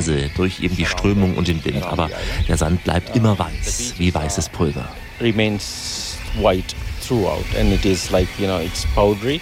Insel durch eben die Strömung und den Wind. Aber der Sand bleibt immer weiß, wie weißes Pulver. Remains white throughout and it is like, it's powdery.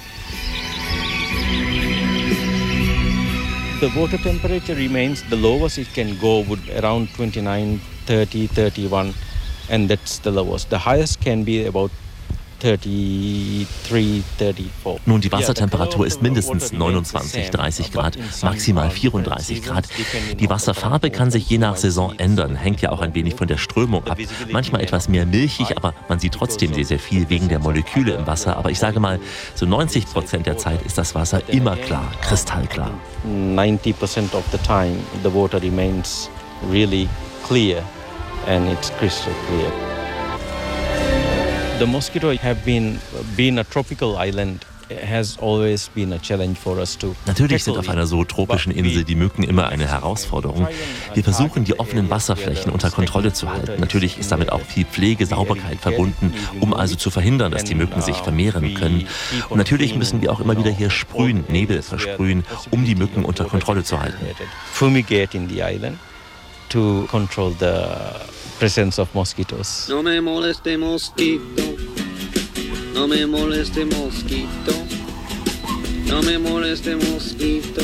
The water temperature remains the lowest it can go would around 29, 30, 31 and that's the lowest. The highest can be about 33, 34. Nun, die Wassertemperatur ist mindestens 29, 30 Grad, maximal 34 Grad. Die Wasserfarbe kann sich je nach Saison ändern, hängt ja auch ein wenig von der Strömung ab. Manchmal etwas mehr milchig, aber man sieht trotzdem sehr, sehr viel wegen der Moleküle im Wasser. Aber ich sage mal, so 90% der Zeit ist das Wasser immer klar, kristallklar. 90% of the time the water remains really clear and it's crystal clear. The mosquito have been a tropical island has always been a challenge for us to. Natürlich sind auf einer so tropischen Insel die Mücken immer eine Herausforderung. Wir versuchen, die offenen Wasserflächen unter Kontrolle zu halten. Natürlich ist damit auch viel Pflege, Sauberkeit verbunden, um also zu verhindern, dass die Mücken sich vermehren können. Und natürlich müssen wir auch immer wieder hier sprühen, Nebel versprühen, um die Mücken unter Kontrolle zu halten. Fumigate in the island to control the presence of mosquitoes. No me moleste mosquito, no me moleste mosquito, no me moleste mosquito,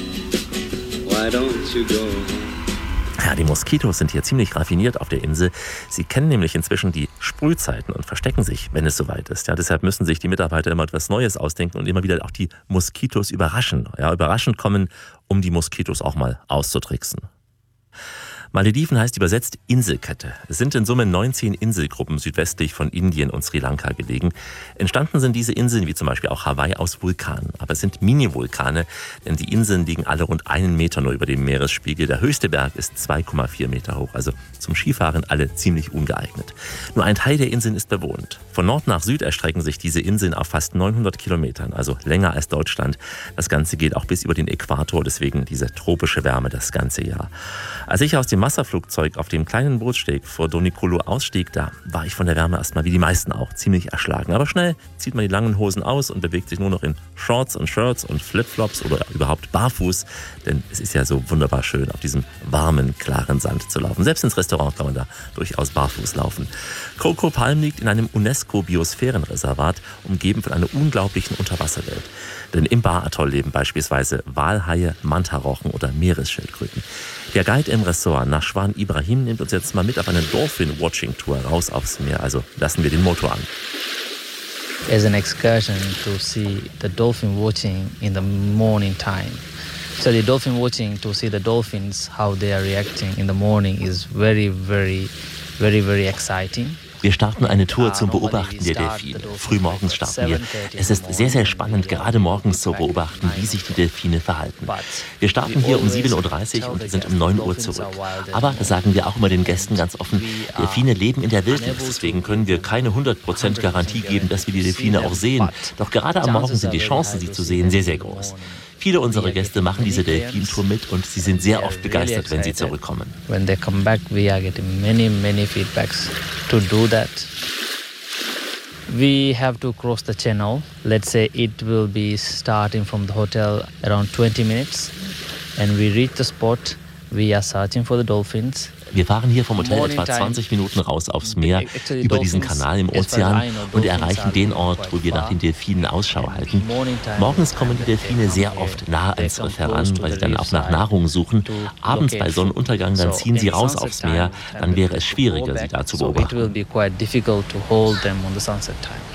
why don't you go? Ja, die Moskitos sind hier ziemlich raffiniert auf der Insel. Sie kennen nämlich inzwischen die Sprühzeiten und verstecken sich, wenn es soweit ist. Ja, deshalb müssen sich die Mitarbeiter immer etwas Neues ausdenken und immer wieder auch die Moskitos überraschen. Ja, überraschend kommen, um die Moskitos auch mal auszutricksen. Malediven heißt übersetzt Inselkette. Es sind in Summe 19 Inselgruppen südwestlich von Indien und Sri Lanka gelegen. Entstanden sind diese Inseln, wie zum Beispiel auch Hawaii, aus Vulkanen. Aber es sind Mini-Vulkane, denn die Inseln liegen alle rund 1 Meter nur über dem Meeresspiegel. Der höchste Berg ist 2,4 Meter hoch, also zum Skifahren alle ziemlich ungeeignet. Nur ein Teil der Inseln ist bewohnt. Von Nord nach Süd erstrecken sich diese Inseln auf fast 900 Kilometern, also länger als Deutschland. Das Ganze geht auch bis über den Äquator, deswegen diese tropische Wärme das ganze Jahr. Als ich aus dem Wasserflugzeug auf dem kleinen Bootssteg vor Donikolo ausstieg, da war ich von der Wärme erstmal wie die meisten auch ziemlich erschlagen. Aber schnell zieht man die langen Hosen aus und bewegt sich nur noch in Shorts und Shirts und Flipflops oder überhaupt barfuß. Denn es ist ja so wunderbar schön, auf diesem warmen, klaren Sand zu laufen. Selbst ins Restaurant kann man da durchaus barfuß laufen. Coco Palm liegt in einem UNESCO-Biosphärenreservat, umgeben von einer unglaublichen Unterwasserwelt. Denn im Bar-Atoll leben beispielsweise Walhaie, Mantarochen oder Meeresschildkröten. Der Guide im Ressort, Nashwan Ibrahim, nimmt uns jetzt mal mit auf eine Dolphin-Watching-Tour raus aufs Meer. Also lassen wir den Motor an. As an excursion to see the dolphin watching in the morning time. So the dolphin watching to see the dolphins, how they are reacting in the morning is very, very, very, very exciting. Wir starten eine Tour zum Beobachten der Delfine. Frühmorgens starten wir. Es ist sehr, sehr spannend, gerade morgens zu beobachten, wie sich die Delfine verhalten. Wir starten hier um 7.30 Uhr und sind um 9 Uhr zurück. Aber, das sagen wir auch immer den Gästen ganz offen, Delfine leben in der Wildnis. Deswegen können wir keine 100% Garantie geben, dass wir die Delfine auch sehen. Doch gerade am Morgen sind die Chancen, sie zu sehen, sehr, sehr groß. Viele unserer Gäste machen diese Delfintour mit und sie sind sehr oft begeistert, wenn sie zurückkommen. When they come back, we are getting many feedbacks to do that. We have to cross the channel. Let's say it will be starting from the hotel around 20 minutes. And we reach the spot. We are searching for the dolphins. Wir fahren hier vom Hotel etwa 20 Minuten raus aufs Meer, über diesen Kanal im Ozean und erreichen den Ort, wo wir nach den Delfinen Ausschau halten. Morgens kommen die Delfine sehr oft nah ans Riff heran, weil sie dann auch nach Nahrung suchen. Abends bei Sonnenuntergang, dann ziehen sie raus aufs Meer, dann wäre es schwieriger, sie da zu beobachten.